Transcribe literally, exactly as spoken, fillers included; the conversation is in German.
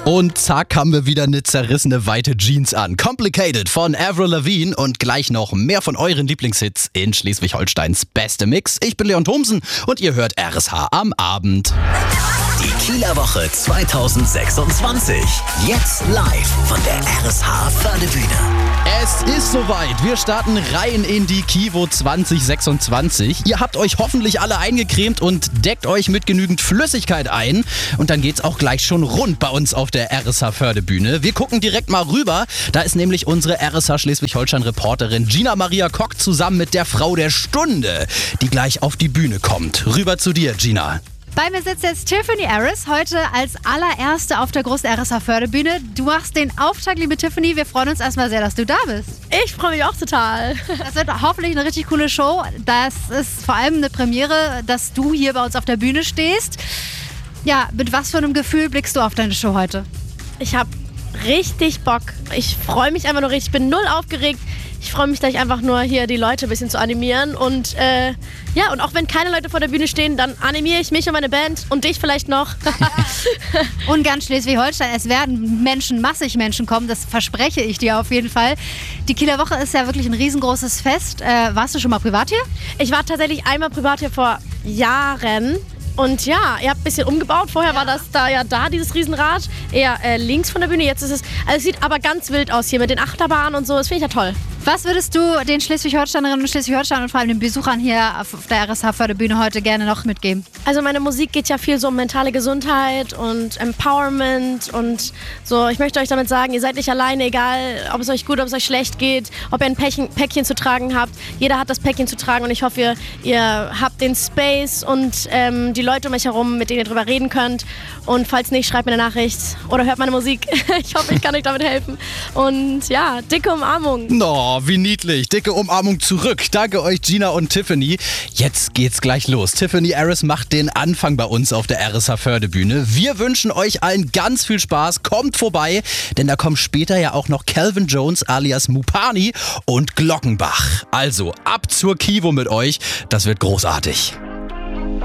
Und zack haben wir wieder eine zerrissene weite Jeans an. Complicated von Avril Lavigne und gleich noch mehr von euren Lieblingshits in Schleswig-Holsteins beste Mix. Ich bin Leon Thomsen und ihr hört R S H am Abend. Die Kieler Woche zwanzig sechsundzwanzig. Jetzt live von der R S H Fördebühne. Es ist soweit. Wir starten rein in die Kivo zwanzig sechsundzwanzig. Ihr habt euch hoffentlich alle eingecremt und deckt euch mit genügend Flüssigkeit ein. Und dann geht's auch gleich schon rund bei uns auf der R S H Fördebühne. Wir gucken direkt mal rüber. Da ist nämlich unsere R S H Schleswig-Holstein-Reporterin Gina Maria Kock zusammen mit der Frau der Stunde, die gleich auf die Bühne kommt. Rüber zu dir, Gina. Bei mir sitzt jetzt Tiffany Aris, heute als allererste auf der großen R S H Fördebühne. Du machst den Auftakt, liebe Tiffany. Wir freuen uns erstmal sehr, dass du da bist. Ich freue mich auch total. Das wird hoffentlich eine richtig coole Show. Das ist vor allem eine Premiere, dass du hier bei uns auf der Bühne stehst. Ja, mit was für einem Gefühl blickst du auf deine Show heute? Ich habe richtig Bock. Ich freue mich einfach nur richtig. Ich bin null aufgeregt. Ich freue mich gleich einfach nur, hier die Leute ein bisschen zu animieren. Und äh, ja, und auch wenn keine Leute vor der Bühne stehen, dann animiere ich mich und meine Band und dich vielleicht noch. Und ganz Schleswig-Holstein, es werden Menschen, massig Menschen kommen, das verspreche ich dir auf jeden Fall. Die Kieler Woche ist ja wirklich ein riesengroßes Fest. Äh, warst du schon mal privat hier? Ich war tatsächlich einmal privat hier vor Jahren. Und ja, ihr habt ein bisschen umgebaut. Vorher ja. war das da ja da, dieses Riesenrad, eher äh, links von der Bühne. Jetzt ist es, also es sieht aber ganz wild aus hier mit den Achterbahnen und so. Das finde ich ja toll. Was würdest du den Schleswig-Holsteinerinnen und Schleswig-Holsteinern und vor allem den Besuchern hier auf der R S H Fördebühne heute gerne noch mitgeben? Also meine Musik geht ja viel so um mentale Gesundheit und Empowerment und so. Ich möchte euch damit sagen, ihr seid nicht alleine, egal ob es euch gut, ob es euch schlecht geht, ob ihr ein Päckchen, Päckchen zu tragen habt. Jeder hat das Päckchen zu tragen und ich hoffe, ihr, ihr habt den Space und ähm, die Leute um euch herum, mit denen ihr drüber reden könnt. Und falls nicht, schreibt mir eine Nachricht oder hört meine Musik. Ich hoffe, ich kann euch damit helfen. Und ja, dicke Umarmung. No, wie niedlich. Dicke Umarmung zurück. Danke euch, Gina und Tiffany. Jetzt geht's gleich los. Tiffany Aris macht den Anfang bei uns auf der R S H Fördebühne. Wir wünschen euch allen ganz viel Spaß. Kommt vorbei, denn da kommen später ja auch noch Calvin Jones alias Mupani und Glockenbach. Also ab zur Kivo mit euch. Das wird großartig.